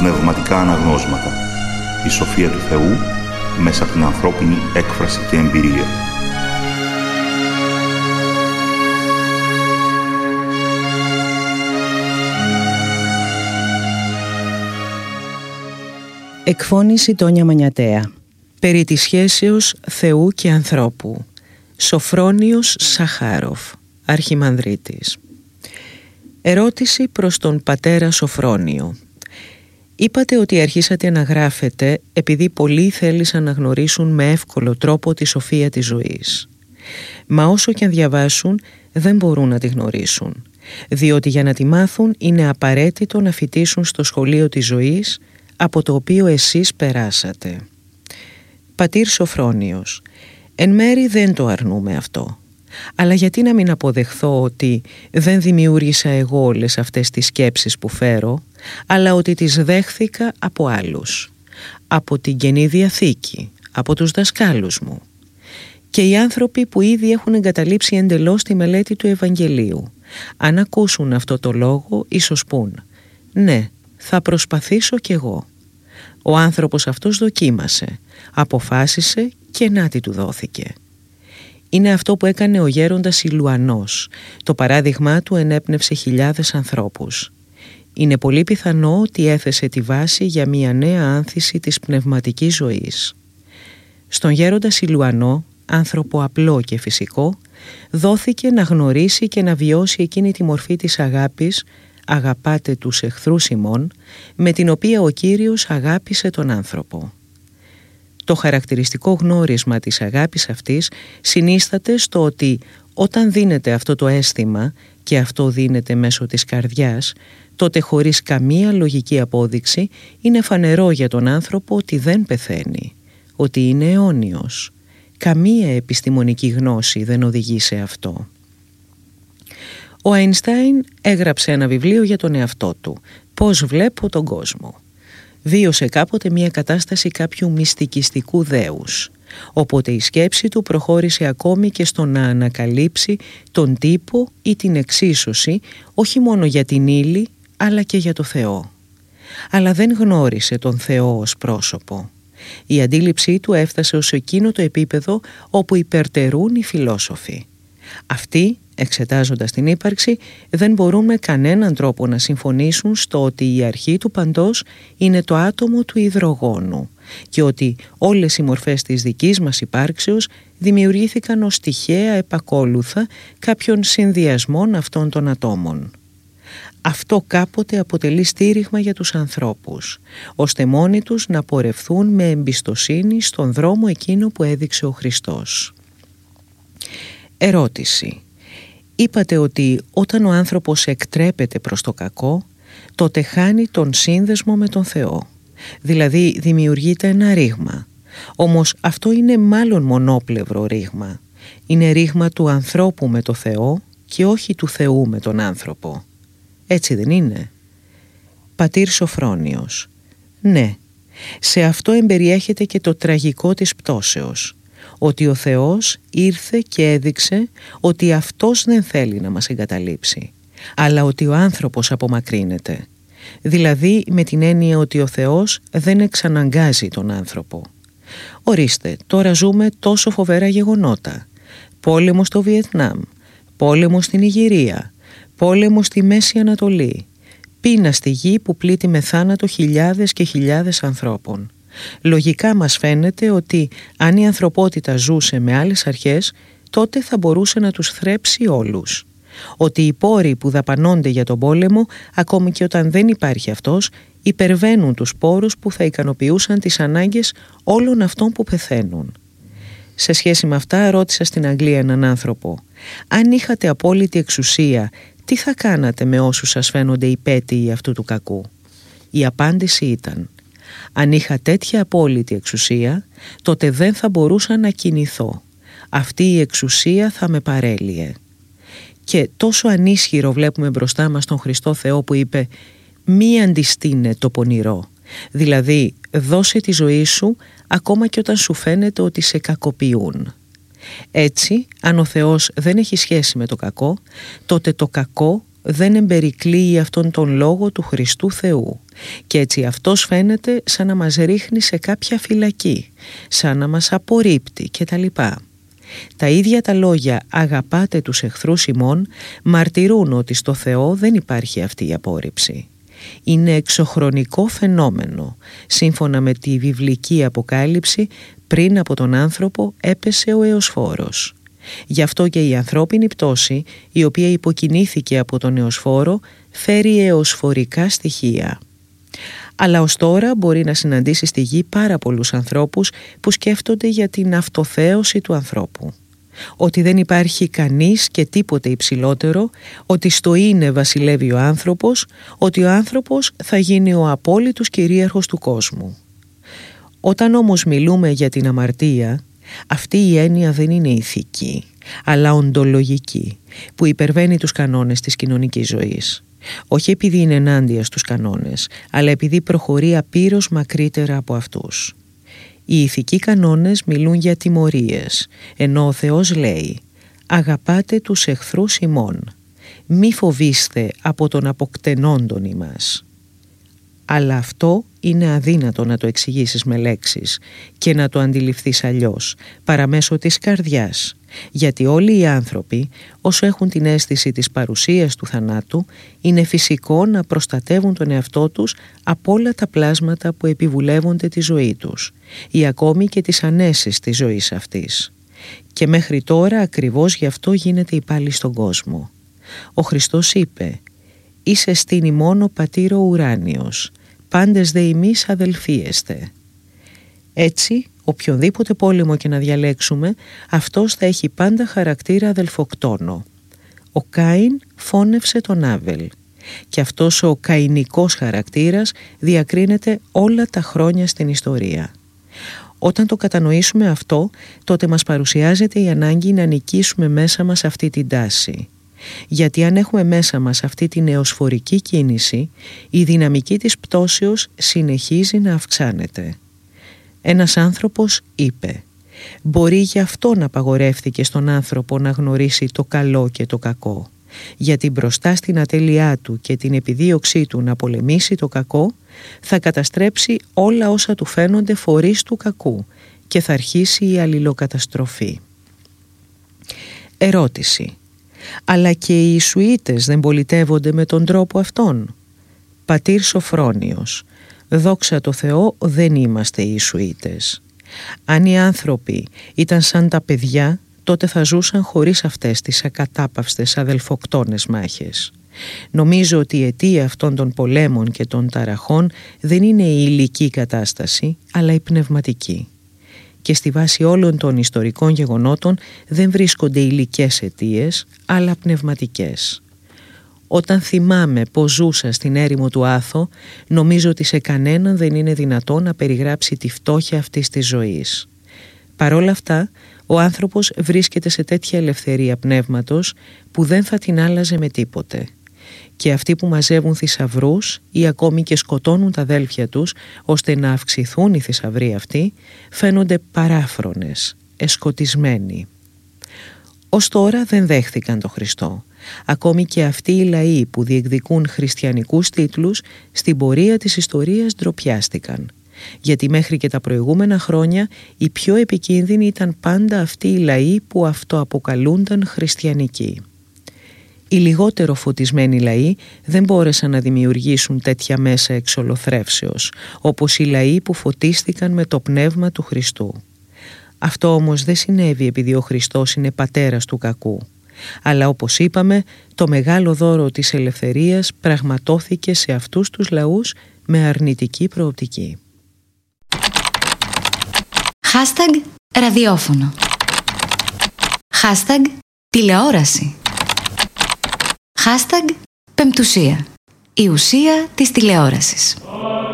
πνευματικά αναγνώσματα. Η σοφία του Θεού μέσα από την ανθρώπινη έκφραση και εμπειρία. Εκφώνηση Τόνια Μανιατέα. Περί της σχέσεως Θεού και ανθρώπου. Σοφρόνιος Σαχάροφ, Αρχιμανδρίτης. Ερώτηση προς τον πατέρα Σοφρόνιο. Είπατε ότι αρχίσατε να γράφετε επειδή πολλοί θέλησαν να γνωρίσουν με εύκολο τρόπο τη σοφία της ζωής. Μα όσο και αν διαβάσουν δεν μπορούν να τη γνωρίσουν, διότι για να τη μάθουν είναι απαραίτητο να φοιτήσουν στο σχολείο της ζωής από το οποίο εσείς περάσατε. Πατήρ Σοφρόνιος, εν μέρει δεν το αρνούμε αυτό. Αλλά γιατί να μην αποδεχθώ ότι δεν δημιούργησα εγώ όλες αυτές τις σκέψεις που φέρω, αλλά ότι τις δέχθηκα από άλλους, από την Καινή Διαθήκη, από τους δασκάλους μου. Και οι άνθρωποι που ήδη έχουν εγκαταλείψει εντελώς τη μελέτη του Ευαγγελίου, αν ακούσουν αυτό το λόγο, ίσως πούν «Ναι, θα προσπαθήσω κι εγώ». Ο άνθρωπος αυτός δοκίμασε, αποφάσισε και να τι του δόθηκε. Είναι αυτό που έκανε ο γέροντας Ηλουανός. Το παράδειγμά του ενέπνευσε χιλιάδες ανθρώπους. Είναι πολύ πιθανό ότι έθεσε τη βάση για μια νέα άνθηση της πνευματικής ζωής. Στον γέροντα Ηλουανό, άνθρωπο απλό και φυσικό, δόθηκε να γνωρίσει και να βιώσει εκείνη τη μορφή της αγάπης, αγαπάτε τους εχθρούς ημών, με την οποία ο Κύριος αγάπησε τον άνθρωπο. Το χαρακτηριστικό γνώρισμα της αγάπης αυτής συνίσταται στο ότι όταν δίνεται αυτό το αίσθημα και αυτό δίνεται μέσω της καρδιάς, τότε χωρίς καμία λογική απόδειξη είναι φανερό για τον άνθρωπο ότι δεν πεθαίνει, ότι είναι αιώνιος. Καμία επιστημονική γνώση δεν οδηγεί σε αυτό. Ο Αϊνστάιν έγραψε ένα βιβλίο για τον εαυτό του, «Πώς βλέπω τον κόσμο». Βίωσε κάποτε μια κατάσταση κάποιου μυστικιστικού δέους, οπότε η σκέψη του προχώρησε ακόμη και στο να ανακαλύψει τον τύπο ή την εξίσωση όχι μόνο για την ύλη αλλά και για το Θεό. Αλλά δεν γνώρισε τον Θεό ως πρόσωπο. Η αντίληψή του έφτασε ως εκείνο το επίπεδο όπου υπερτερούν οι φιλόσοφοι. Αυτοί, εξετάζοντας την ύπαρξη, δεν μπορούν με κανέναν τρόπο να συμφωνήσουν στο ότι η αρχή του παντός είναι το άτομο του υδρογόνου και ότι όλες οι μορφές της δικής μας υπάρξεως δημιουργήθηκαν ως τυχαία επακόλουθα κάποιων συνδυασμών αυτών των ατόμων. Αυτό κάποτε αποτελεί στήριγμα για τους ανθρώπους, ώστε μόνοι τους να πορευθούν με εμπιστοσύνη στον δρόμο εκείνο που έδειξε ο Χριστός. Ερώτηση. Είπατε ότι όταν ο άνθρωπος εκτρέπεται προς το κακό, τότε χάνει τον σύνδεσμο με τον Θεό. Δηλαδή δημιουργείται ένα ρήγμα. Όμως αυτό είναι μάλλον μονόπλευρο ρήγμα. Είναι ρήγμα του ανθρώπου με το Θεό και όχι του Θεού με τον άνθρωπο. Έτσι δεν είναι? Πατήρ Σοφρόνιος. Ναι, σε αυτό εμπεριέχεται και το τραγικό της πτώσεως. Ότι ο Θεός ήρθε και έδειξε ότι Αυτός δεν θέλει να μας εγκαταλείψει, αλλά ότι ο άνθρωπος απομακρύνεται. Δηλαδή με την έννοια ότι ο Θεός δεν εξαναγκάζει τον άνθρωπο. Ορίστε, τώρα ζούμε τόσο φοβερά γεγονότα. Πόλεμο στο Βιετνάμ, πόλεμο στην Ιγυρία, πόλεμο στη Μέση Ανατολή, πείνα στη γη που πλήττει με θάνατο χιλιάδες και χιλιάδες ανθρώπων. Λογικά μας φαίνεται ότι αν η ανθρωπότητα ζούσε με άλλες αρχές, τότε θα μπορούσε να τους θρέψει όλους. Ότι οι πόροι που δαπανώνται για τον πόλεμο, ακόμη και όταν δεν υπάρχει αυτός, υπερβαίνουν τους πόρους που θα ικανοποιούσαν τις ανάγκες όλων αυτών που πεθαίνουν. Σε σχέση με αυτά ρώτησα στην Αγγλία έναν άνθρωπο: αν είχατε απόλυτη εξουσία, τι θα κάνατε με όσους σας φαίνονται υπέτειοι αυτού του κακού? Η απάντηση ήταν: αν είχα τέτοια απόλυτη εξουσία, τότε δεν θα μπορούσα να κινηθώ. Αυτή η εξουσία θα με παρέλυε. Και τόσο ανίσχυρο βλέπουμε μπροστά μας τον Χριστό Θεό που είπε «Μη αντιστήνε το πονηρό». Δηλαδή δώσε τη ζωή σου ακόμα και όταν σου φαίνεται ότι σε κακοποιούν. Έτσι, αν ο Θεός δεν έχει σχέση με το κακό, τότε το κακό δεν εμπερικλείει αυτόν τον λόγο του Χριστού Θεού και έτσι αυτός φαίνεται σαν να μας ρίχνει σε κάποια φυλακή, σαν να μας απορρίπτει κτλ. Τα ίδια τα λόγια «αγαπάτε τους εχθρούς ημών» μαρτυρούν ότι στο Θεό δεν υπάρχει αυτή η απόρριψη. Είναι εξωχρονικό φαινόμενο. Σύμφωνα με τη βιβλική αποκάλυψη, πριν από τον άνθρωπο έπεσε ο Εωσφόρος. Γι' αυτό και η ανθρώπινη πτώση, η οποία υποκινήθηκε από τον Εωσφόρο, φέρει εωσφορικά στοιχεία. Αλλά ως τώρα μπορεί να συναντήσει στη γη πάρα πολλούς ανθρώπους που σκέφτονται για την αυτοθέωση του ανθρώπου. Ότι δεν υπάρχει κανείς και τίποτε υψηλότερο, ότι στο είναι βασιλεύει ο άνθρωπος, ότι ο άνθρωπος θα γίνει ο απόλυτος κυρίαρχος του κόσμου. Όταν όμως μιλούμε για την αμαρτία, αυτή η έννοια δεν είναι ηθική, αλλά οντολογική, που υπερβαίνει τους κανόνες της κοινωνικής ζωής. Όχι επειδή είναι ενάντια στους κανόνες, αλλά επειδή προχωρεί απείρως μακρύτερα από αυτούς. Οι ηθικοί κανόνες μιλούν για τιμωρίες, ενώ ο Θεός λέει «Αγαπάτε τους εχθρούς ημών, μη φοβήστε από τον αποκτενόντων ημάς». Αλλά αυτό είναι αδύνατο να το εξηγήσεις με λέξεις και να το αντιληφθείς αλλιώς, παρά μέσω της καρδιάς, γιατί όλοι οι άνθρωποι, όσο έχουν την αίσθηση της παρουσίας του θανάτου, είναι φυσικό να προστατεύουν τον εαυτό τους από όλα τα πλάσματα που επιβουλεύονται τη ζωή τους ή ακόμη και τις ανέσεις της ζωής αυτής. Και μέχρι τώρα ακριβώς γι' αυτό γίνεται η πάλι στον κόσμο. Ο Χριστός είπε «Είσαι στην ημών ο πατήρο ουράνιος, πάντες δε ημείς αδελφίεστε». Έτσι, οποιονδήποτε πόλεμο και να διαλέξουμε, αυτός θα έχει πάντα χαρακτήρα αδελφοκτόνο. Ο Κάιν φώνευσε τον Άβελ και αυτός ο καηνικός χαρακτήρας διακρίνεται όλα τα χρόνια στην ιστορία. Όταν το κατανοήσουμε αυτό, τότε μας παρουσιάζεται η ανάγκη να νικήσουμε μέσα μας αυτή την τάση. Γιατί αν έχουμε μέσα μας αυτή την εωσφορική κίνηση, η δυναμική της πτώσεως συνεχίζει να αυξάνεται. Ένας άνθρωπος είπε «Μπορεί γι' αυτό να απαγορεύθηκε στον άνθρωπο να γνωρίσει το καλό και το κακό, γιατί μπροστά στην ατέλειά του και την επιδίωξή του να πολεμήσει το κακό, θα καταστρέψει όλα όσα του φαίνονται φορείς του κακού και θα αρχίσει η αλληλοκαταστροφή». Ερώτηση. Αλλά και οι Ιησουίτες δεν πολιτεύονται με τον τρόπο αυτόν? Πατήρ Σοφρόνιος, δόξα τω Θεώ δεν είμαστε Ιησουίτες. Αν οι άνθρωποι ήταν σαν τα παιδιά, τότε θα ζούσαν χωρίς αυτές τις ακατάπαυστες αδελφοκτόνες μάχες. Νομίζω ότι η αιτία αυτών των πολέμων και των ταραχών δεν είναι η υλική κατάσταση, αλλά η πνευματική. Και στη βάση όλων των ιστορικών γεγονότων δεν βρίσκονται υλικές αιτίες, αλλά πνευματικές. Όταν θυμάμαι πως ζούσα στην έρημο του Άθο, νομίζω ότι σε κανέναν δεν είναι δυνατό να περιγράψει τη φτώχεια αυτής της ζωής. Παρόλα αυτά, ο άνθρωπος βρίσκεται σε τέτοια ελευθερία πνεύματος που δεν θα την άλλαζε με τίποτε. Και αυτοί που μαζεύουν θησαυρούς ή ακόμη και σκοτώνουν τα αδέλφια τους ώστε να αυξηθούν οι θησαυροί αυτοί, φαίνονται παράφρονες, εσκοτισμένοι. Ως τώρα δεν δέχθηκαν τον Χριστό. Ακόμη και αυτοί οι λαοί που διεκδικούν χριστιανικούς τίτλους στην πορεία της ιστορίας ντροπιάστηκαν. Γιατί μέχρι και τα προηγούμενα χρόνια οι πιο επικίνδυνοι ήταν πάντα αυτοί οι λαοί που αυτοαποκαλούνταν χριστιανικοί. Οι λιγότερο φωτισμένοι λαοί δεν μπόρεσαν να δημιουργήσουν τέτοια μέσα εξολοθρεύσεως, όπως οι λαοί που φωτίστηκαν με το πνεύμα του Χριστού. Αυτό όμως δεν συνέβη επειδή ο Χριστός είναι πατέρας του κακού. Αλλά όπως είπαμε, το μεγάλο δώρο της ελευθερίας πραγματώθηκε σε αυτούς τους λαούς με αρνητική προοπτική. #ραδιόφωνο. #τηλεόραση. #πεμπτουσία. Η ουσία της τηλεόρασης.